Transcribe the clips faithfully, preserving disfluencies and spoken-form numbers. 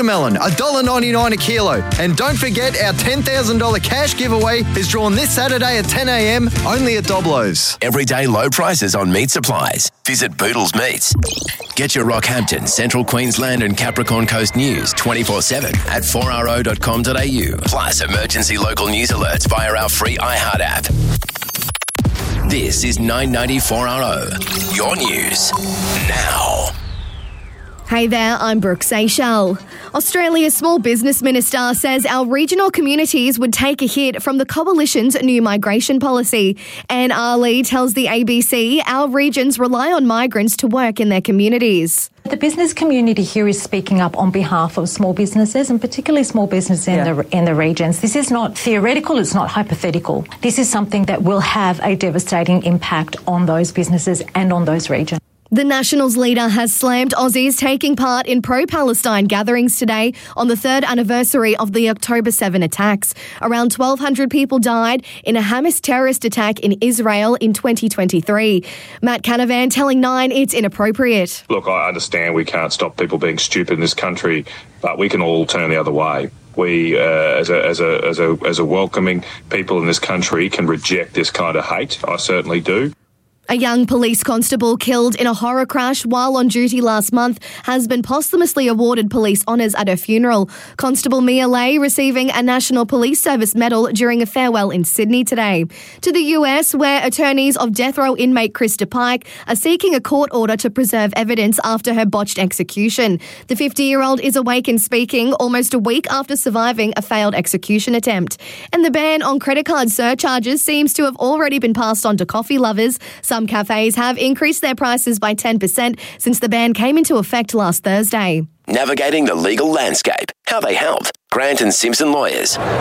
melon, one dollar ninety-nine a kilo. And don't forget, our ten thousand dollars cash giveaway is drawn this Saturday at ten a.m. only at Doblo's. Everyday low prices on meat supplies. Visit Boodles Meats. Get your Rockhampton, Central Queensland and Capricorn Coast news twenty-four seven at four r o dot com dot a u. Plus emergency local news alerts via our free iHeart app. This is nine ninety four R O. Your news now. Hey there, I'm Brooke Seychelles. Australia's Small Business Minister says our regional communities would take a hit from the Coalition's new migration policy. Anne Arley tells the A B C our regions rely on migrants to work in their communities. The business community here is speaking up on behalf of small businesses and particularly small businesses in, yeah. the, in the regions. This is not theoretical, it's not hypothetical. This is something that will have a devastating impact on those businesses and on those regions. The Nationals leader has slammed Aussies taking part in pro-Palestine gatherings today on the third anniversary of the October seventh attacks. Around twelve hundred people died in a Hamas terrorist attack in Israel in twenty twenty-three. Matt Canavan telling Nine it's inappropriate. Look, I understand we can't stop people being stupid in this country, but we can all turn the other way. We, uh, as a as a as a as a welcoming people in this country, can reject this kind of hate. I certainly do. A young police constable killed in a horror crash while on duty last month has been posthumously awarded police honours at her funeral. Constable Mia Lay receiving a National Police Service medal during a farewell in Sydney today. To the U S, where attorneys of death row inmate Krista Pike are seeking a court order to preserve evidence after her botched execution. The fifty-year-old is awake and speaking almost a week after surviving a failed execution attempt. And the ban on credit card surcharges seems to have already been passed on to coffee lovers. Some cafes have increased their prices by ten percent since the ban came into effect last Thursday. Navigating the legal landscape. How they help. Grant and Simpson Lawyers. nine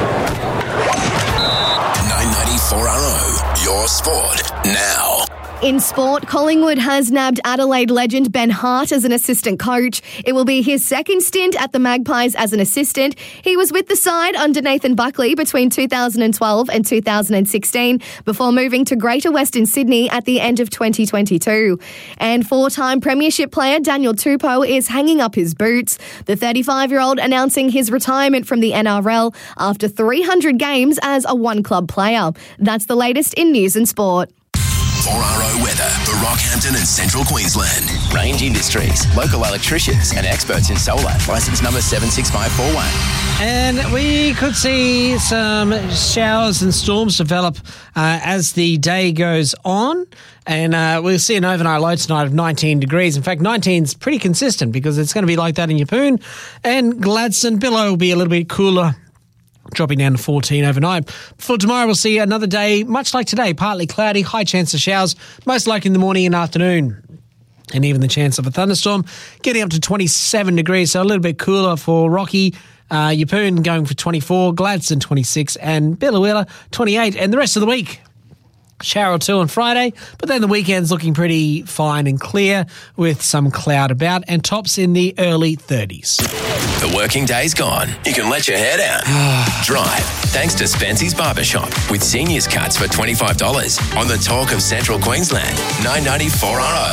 ninety-four R O. Your sport now. In sport, Collingwood has nabbed Adelaide legend Ben Hart as an assistant coach. It will be his second stint at the Magpies as an assistant. He was with the side under Nathan Buckley between two thousand twelve and two thousand sixteen before moving to Greater Western Sydney at the end of twenty twenty-two. And four-time premiership player Daniel Tupou is hanging up his boots. The thirty-five-year-old announcing his retirement from the N R L after three hundred games as a one-club player. That's the latest in news and sport. four R O weather for Rockhampton and Central Queensland. Range Industries, local electricians and experts in solar. Licence number seven six five four one. And we could see some showers and storms develop uh, as the day goes on. And uh, we'll see an overnight low tonight of nineteen degrees. In fact, nineteen is pretty consistent because it's going to be like that in Yeppoon. And Gladstone, Billow will be a little bit cooler, dropping down to fourteen overnight. For tomorrow, we'll see another day, much like today, partly cloudy, high chance of showers, most likely in the morning and afternoon. And even the chance of a thunderstorm, getting up to twenty-seven degrees, so a little bit cooler for Rocky. Uh, Yeppoon going for twenty-four, Gladstone twenty-six, and Billawilla twenty-eight. And the rest of the week, shower or two on Friday, but then the weekend's looking pretty fine and clear with some cloud about and tops in the early thirties. The working day's gone. You can let your hair down. Drive. Thanks to Spency's Barbershop with seniors cuts for twenty-five dollars on the talk of Central Queensland. nine ninety-four R O.